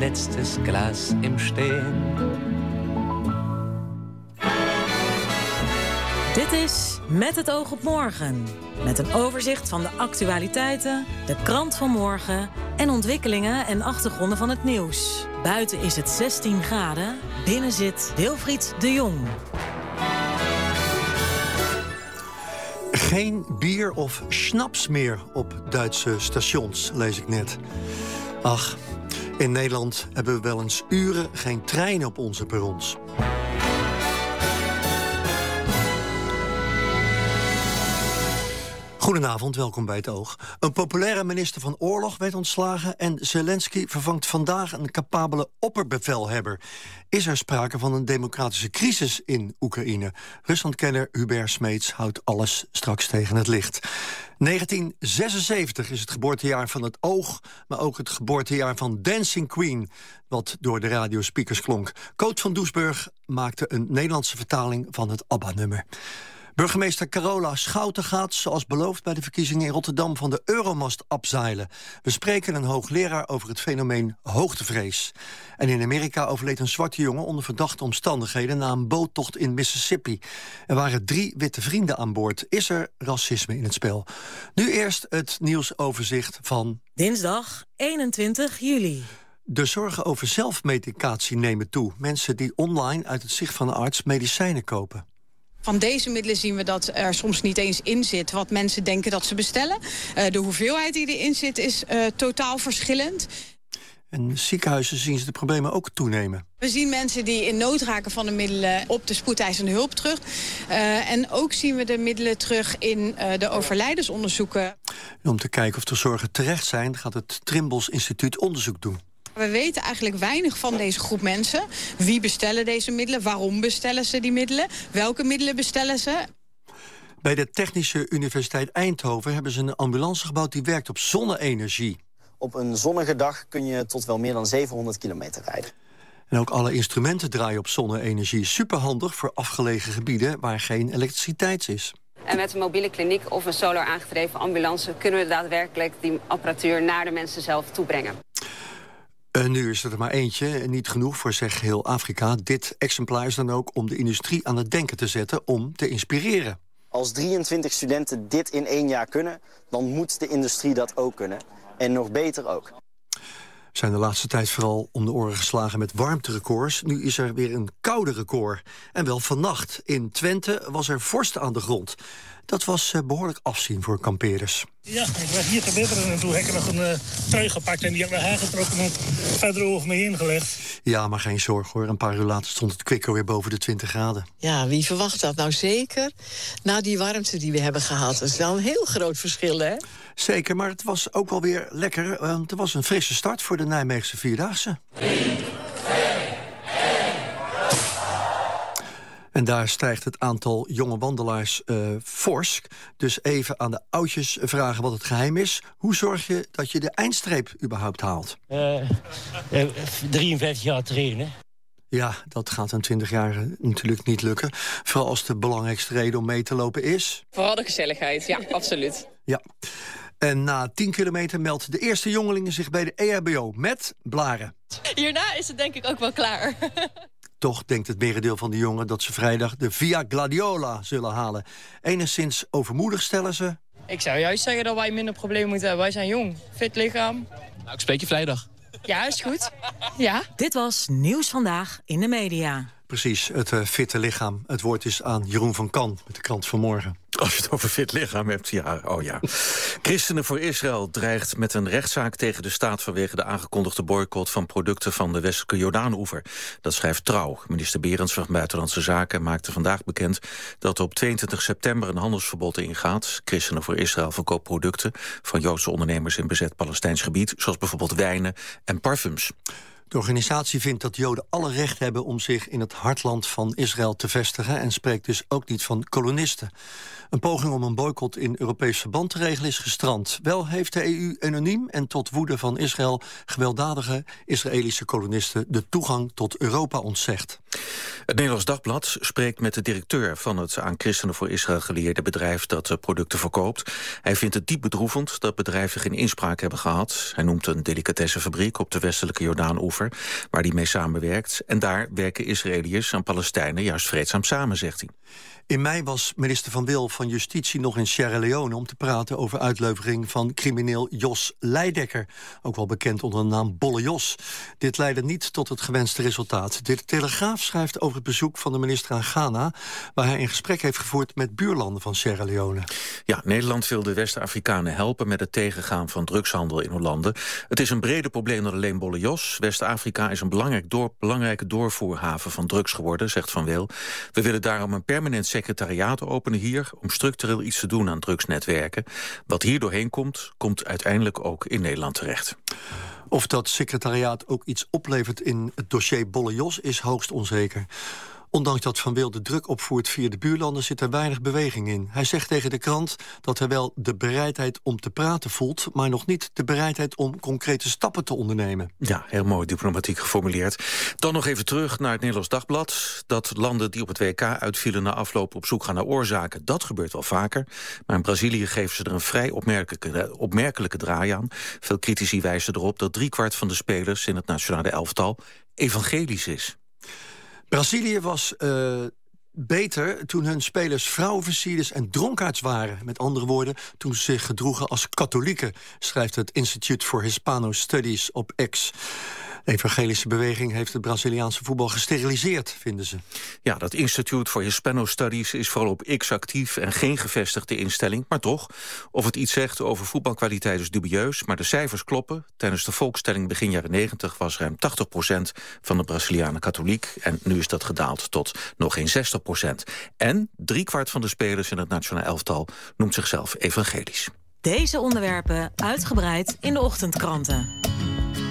letztes Glas im Stehen. Dit is Met het oog op morgen. Met een overzicht van de actualiteiten, de krant van morgen en ontwikkelingen en achtergronden van het nieuws. Buiten is het 16 graden, binnen zit Wilfried de Jong. Geen bier of schnaps meer op Duitse stations, lees ik net. Ach, in Nederland hebben we wel eens uren geen treinen op onze perrons. Goedenavond, welkom bij het Oog. Een populaire minister van Oorlog werd ontslagen en Zelensky vervangt vandaag een capabele opperbevelhebber. Is er sprake van een democratische crisis in Oekraïne? Ruslandkenner Hubert Smeets houdt alles straks tegen het licht. 1976 is het geboortejaar van het Oog, maar ook het geboortejaar van Dancing Queen, wat door de radiospeakers klonk. Coot van Doesburg maakte een Nederlandse vertaling van het ABBA-nummer. Burgemeester Carola Schouten gaat, zoals beloofd bij de verkiezingen in Rotterdam, van de Euromast afzeilen. We spreken een hoogleraar over het fenomeen hoogtevrees. En in Amerika overleed een zwarte jongen onder verdachte omstandigheden na een boottocht in Mississippi. Er waren 3 witte vrienden aan boord. Is er racisme in het spel? Nu eerst het nieuwsoverzicht van Dinsdag 21 juli. De zorgen over zelfmedicatie nemen toe. Mensen die online uit het zicht van een arts medicijnen kopen. Van deze middelen zien we dat er soms niet eens in zit wat mensen denken dat ze bestellen. De hoeveelheid die erin zit is totaal verschillend. En ziekenhuizen zien ze de problemen ook toenemen. We zien mensen die in nood raken van de middelen op de spoedeisende hulp terug. En ook zien we de middelen terug in de overlijdensonderzoeken. En om te kijken of de zorgen terecht zijn, gaat het Trimbos Instituut onderzoek doen. We weten eigenlijk weinig van deze groep mensen. Wie bestellen deze middelen? Waarom bestellen ze die middelen? Welke middelen bestellen ze? Bij de Technische Universiteit Eindhoven hebben ze een ambulance gebouwd die werkt op zonne-energie. Op een zonnige dag kun je tot wel meer dan 700 kilometer rijden. En ook alle instrumenten draaien op zonne-energie. Superhandig voor afgelegen gebieden waar geen elektriciteit is. En met een mobiele kliniek of een solar aangedreven ambulance kunnen we daadwerkelijk die apparatuur naar de mensen zelf toebrengen. Nu is er maar eentje, niet genoeg voor zeg heel Afrika. Dit exemplaar is dan ook om de industrie aan het denken te zetten, om te inspireren. Als 23 studenten dit in 1 jaar kunnen, dan moet de industrie dat ook kunnen. En nog beter ook. Zijn de laatste tijd vooral om de oren geslagen met warmterecords. Nu is er weer een koude record. En wel vannacht. In Twente was er vorst aan de grond. Dat was behoorlijk afzien voor kampeerders. Ja, ik werd hier te bibberen en toen heb ik nog een trui gepakt en die heb ik naar haar getrokken en verder over me heen gelegd. Ja, maar geen zorg hoor. Een paar uur later stond het kwik alweer boven de 20 graden. Ja, wie verwacht dat nou zeker? Na die warmte die we hebben gehad. Dat is wel een heel groot verschil, hè? Zeker, maar het was ook wel weer lekker. Want er was een frisse start voor de Nijmeegse Vierdaagse. 3, 2, 1. En daar stijgt het aantal jonge wandelaars fors. Dus even aan de oudjes vragen wat het geheim is. Hoe zorg je dat je de eindstreep überhaupt haalt? 53 jaar trainen. Ja, dat gaat een 20 jaar natuurlijk niet lukken. Vooral als de belangrijkste reden om mee te lopen is... Vooral de gezelligheid, ja, absoluut. Ja. En na 10 kilometer meldt de eerste jongelingen zich bij de EHBO met blaren. Hierna is het denk ik ook wel klaar. Toch denkt het merendeel van de jongen dat ze vrijdag de Via Gladiola zullen halen. Enigszins overmoedig stellen ze... Ik zou juist zeggen dat wij minder problemen moeten hebben. Wij zijn jong, fit lichaam. Nou, ik spreek je vrijdag. Ja, is goed. Ja. Dit was Nieuws Vandaag in de Media. Precies, het fitte lichaam. Het woord is aan Jeroen van Kan met de krant van morgen. Als je het over fit lichaam hebt, ja, oh ja. Christenen voor Israël dreigt met een rechtszaak tegen de staat vanwege de aangekondigde boycott van producten van de westelijke Jordaanoever. Dat schrijft Trouw. Minister Berends van Buitenlandse Zaken maakte vandaag bekend dat op 22 september een handelsverbod ingaat. Christenen voor Israël verkoopt producten van Joodse ondernemers in bezet Palestijns gebied, zoals bijvoorbeeld wijnen en parfums. De organisatie vindt dat Joden alle recht hebben om zich in het hartland van Israël te vestigen en spreekt dus ook niet van kolonisten. Een poging om een boycott in Europees verband te regelen is gestrand. Wel heeft de EU anoniem en tot woede van Israël gewelddadige Israëlische kolonisten de toegang tot Europa ontzegd. Het Nederlands Dagblad spreekt met de directeur van het aan Christenen voor Israël geleerde bedrijf dat producten verkoopt. Hij vindt het diep bedroevend dat bedrijven geen inspraak hebben gehad. Hij noemt een delicatessenfabriek op de westelijke Jordaan-oever waar hij mee samenwerkt. En daar werken Israëliërs en Palestijnen juist vreedzaam samen, zegt hij. In mei was minister Van Wil van Justitie nog in Sierra Leone om te praten over uitlevering van crimineel Jos Leidekker, ook wel bekend onder de naam Bolle Jos. Dit leidde niet tot het gewenste resultaat. De Telegraaf schrijft over het bezoek van de minister aan Ghana, waar hij een gesprek heeft gevoerd met buurlanden van Sierra Leone. Ja, Nederland wil de West-Afrikanen helpen met het tegengaan van drugshandel in hun landen. Het is een breder probleem dan alleen Bolle Jos. West-Afrika is een belangrijke doorvoerhaven van drugs geworden, zegt Van Wil. We willen daarom een permanent secretariaat openen hier om structureel iets te doen aan drugsnetwerken. Wat hier doorheen komt uiteindelijk ook in Nederland terecht. Of dat secretariaat ook iets oplevert in het dossier Bolle Jos is hoogst onzeker. Ondanks dat Van Wil de druk opvoert via de buurlanden zit er weinig beweging in. Hij zegt tegen de krant dat hij wel de bereidheid om te praten voelt, maar nog niet de bereidheid om concrete stappen te ondernemen. Ja, heel mooi diplomatiek geformuleerd. Dan nog even terug naar het Nederlands Dagblad. Dat landen die op het WK uitvielen na afloop op zoek gaan naar oorzaken, dat gebeurt wel vaker. Maar in Brazilië geven ze er een vrij opmerkelijke draai aan. Veel critici wijzen erop dat 3/4 van de spelers in het nationale elftal evangelisch is. Brazilië was beter toen hun spelers vrouwenversierders en dronkaards waren. Met andere woorden, toen ze zich gedroegen als katholieken, schrijft het Institute for Hispano Studies op X. De evangelische beweging heeft het Braziliaanse voetbal gesteriliseerd, vinden ze. Ja, dat Institute for Hispano Studies is vooral op X actief en geen gevestigde instelling. Maar toch, of het iets zegt over voetbalkwaliteit is dubieus, maar de cijfers kloppen. Tijdens de volkstelling begin jaren 90 was ruim 80% van de Brazilianen katholiek. En nu is dat gedaald tot nog geen 60%. En 3/4 van de spelers in het nationale elftal noemt zichzelf evangelisch. Deze onderwerpen uitgebreid in de ochtendkranten.